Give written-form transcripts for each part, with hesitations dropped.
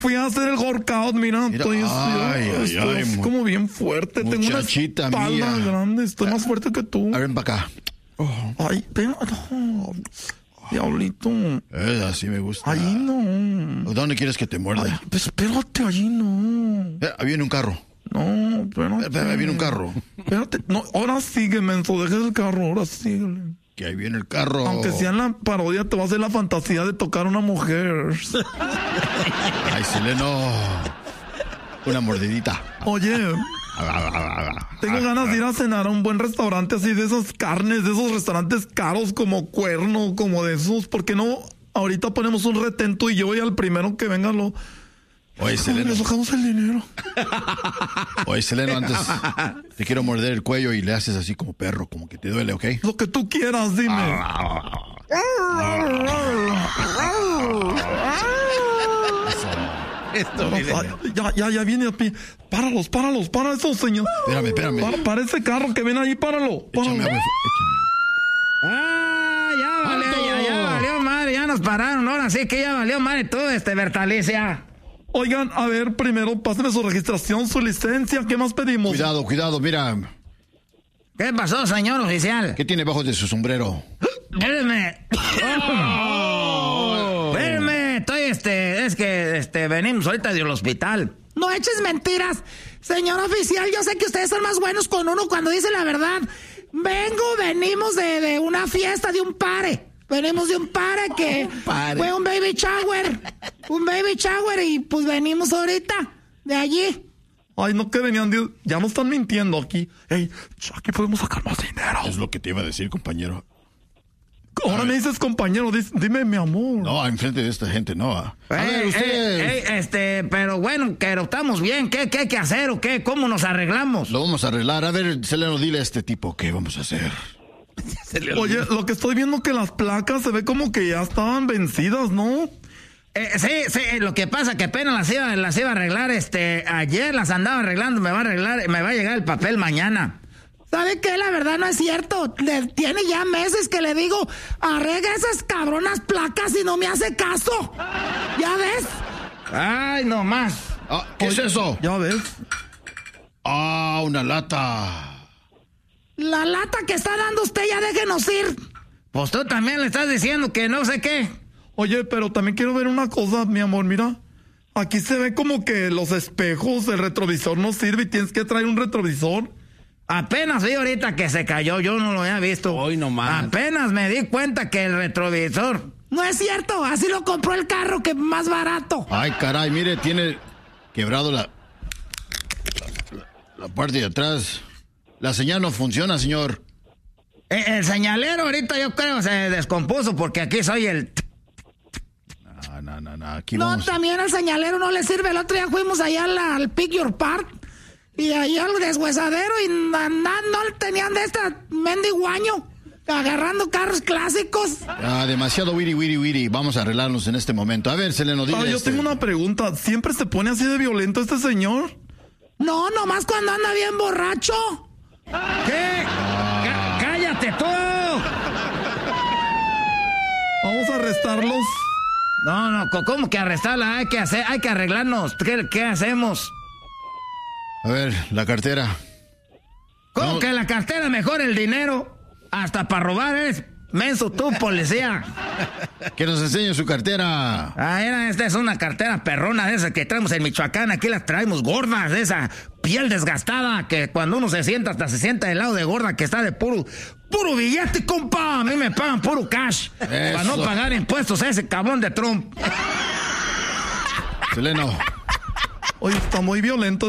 Fui a hacer el workout, mira, estoy como bien fuerte. Tengo una espalda grande, estoy más fuerte que tú. A ver, para acá. Ay, pero no. Diablito. Así me gusta. Ahí no. ¿Dónde quieres que te muerda? Ay, pues espérate, allí no. Viene un carro. No, espérate. Viene un carro. Espérate, no, ahora sigue, menso, deja el carro, ahora síguele. Que ahí viene el carro. Aunque sea en la parodia, te va a hacer la fantasía de tocar a una mujer. Ay, Seleno. Una mordidita. Oye, tengo ganas de ir a cenar a un buen restaurante así de esas carnes, de esos restaurantes caros como Cuerno, como de esos. ¿Por qué no? Ahorita ponemos un retén tú y yo y al primero que venga lo... Oye, Seleno. Le sacamos el dinero. Oye, Seleno, antes te quiero morder el cuello y le haces así como perro, como que te duele, ¿ok? Lo que tú quieras, dime. Ya viene a pie. Para esos señor. Espérame. Para ese carro que ven ahí, páralo. Échame. Ya valió madre, ya nos pararon. Ahora sí que ya valió madre todo Bertalicia. Oigan, a ver, primero pásame su registración, su licencia, ¿qué más pedimos? Cuidado, mira. ¿Qué pasó, señor oficial? ¿Qué tiene bajo de su sombrero? Espérame. Espérame, es que venimos ahorita del hospital. No eches mentiras. Señor oficial, yo sé que ustedes son más buenos con uno cuando dice la verdad. Venimos de una fiesta, de un pare. Venimos de un pare que fue un baby shower. Un baby shower y pues venimos ahorita de allí. Ay, no que venían ya no están mintiendo aquí. Ey, aquí podemos sacar más dinero. Es lo que te iba a decir, compañero. Ahora me dices compañero, dime mi amor. No, enfrente de esta gente, no. A ver, ustedes... pero bueno, que estamos bien. ¿Qué hay que hacer o qué? ¿Cómo nos arreglamos? Lo vamos a arreglar. A ver, Seleno, dile a este tipo qué vamos a hacer. Oye, lo que estoy viendo que las placas se ve como que ya estaban vencidas, ¿no? Sí, lo que pasa que apenas las iba a arreglar, ayer las andaba arreglando, me va a llegar el papel mañana. ¿Sabe qué? La verdad no es cierto. Tiene ya meses que le digo, arregla esas cabronas placas y no me hace caso. ¿Ya ves? Ay, no más. ¿Qué es eso? Ya ves. Una lata. La lata que está dando usted, ya déjenos ir. Pues tú también le estás diciendo que no sé qué. Oye, pero también quiero ver una cosa, mi amor, mira. Aquí se ve como que los espejos, el retrovisor no sirve y tienes que traer un retrovisor. Apenas vi ahorita que se cayó, yo no lo había visto. Hoy nomás. Apenas me di cuenta que el retrovisor... No es cierto, así lo compró el carro, que más barato. Ay, caray, mire, tiene quebrado la parte de atrás. La señal no funciona, señor. El señalero ahorita yo creo se descompuso porque aquí soy el... No, aquí no, vamos. También el señalero no le sirve. El otro día fuimos allá al Pick Your Park y ahí al deshuesadero y no tenían de esta mendiguaño agarrando carros clásicos. Demasiado wiri. Vamos a arreglarnos en este momento. A ver, Seleno, dile. Yo tengo una pregunta. ¿Siempre se pone así de violento este señor? No, nomás cuando anda bien borracho. ¿Qué? ¡Cállate tú! Vamos a arrestarlos. No, ¿cómo que arrestarla? Hay que arreglarnos. ¿Qué hacemos? A ver, la cartera. ¿Cómo que la cartera? Mejor el dinero. Hasta para robar eres menso tú, policía. Que nos enseñe su cartera. Esta es una cartera perrona de esas que traemos en Michoacán. Aquí las traemos gordas, de esa piel desgastada que cuando uno se sienta, hasta se sienta del lado de gorda, que está de puro billete, compa. A mí me pagan puro cash. Eso. Para no pagar impuestos a ese cabrón de Trump. Seleno. Oye, está muy violento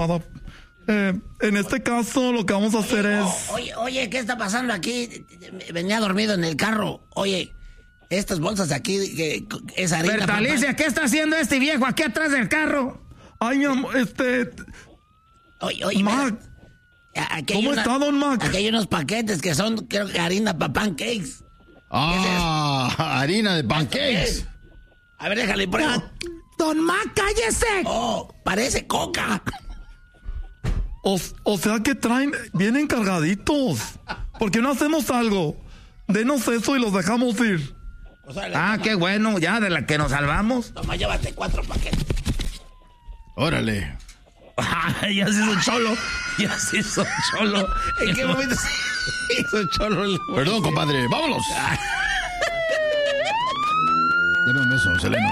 en este caso lo que vamos a hacer es... Oye, ¿qué está pasando aquí? Venía dormido en el carro. Oye, estas bolsas de aquí, es harina. Bertalicia, ¿qué está haciendo este viejo aquí atrás del carro? Ay, mi amor, Oye, Mac. ¿Cómo está, don Mac? Aquí hay unos paquetes que son, creo que harina para pancakes. Harina de pancakes. A ver, déjale por ahí. Don Mac, cállese. Parece coca. O sea que vienen cargaditos. ¿Por qué no hacemos algo? Denos eso y los dejamos ir. Qué bueno, ya de la que nos salvamos. Toma, llévate 4 paquetes. Órale. Ya se hizo cholo. ¿En qué momento se hizo cholo? Perdón, compadre. ¡Vámonos! Dame un beso, Seleno.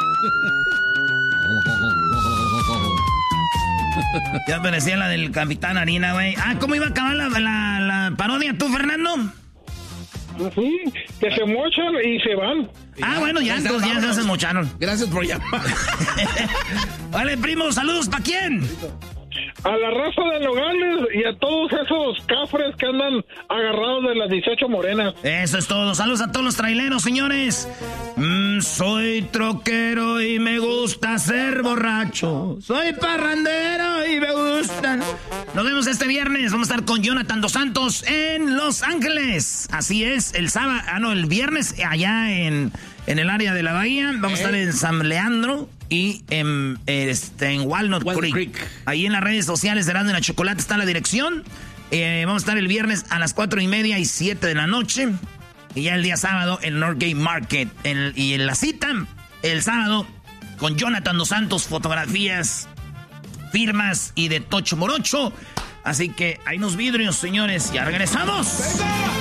Ya parecía la del Capitán Harina, güey. ¿Cómo iba a acabar la parodia tú, Fernando? Sí, que se mochan y se van. Bueno, ya se mocharon. Gracias por llamar. Vale, primo, saludos, ¿para quién? A la raza de Nogales y a todos esos cafres que andan agarrados de las 18 morenas. Eso es todo. Saludos a todos los traileros, señores. Soy troquero y me gusta ser borracho. Soy parrandero y me gusta. Nos vemos este viernes. Vamos a estar con Jonathan Dos Santos en Los Ángeles. Así es, el sábado, el viernes allá en el área de la bahía. Vamos a estar en San Leandro y en Walnut Creek. Ahí en las redes sociales de Erasmo y la Chocolate está la dirección. Vamos a estar el viernes a las 4:30 y 7 de la noche. Y ya el día sábado en Northgate Market. Y en la cita, el sábado, con Jonathan Dos Santos, fotografías, firmas y de Tocho Morocho. Así que hay unos vidrios, señores. Ya regresamos. ¡Venga!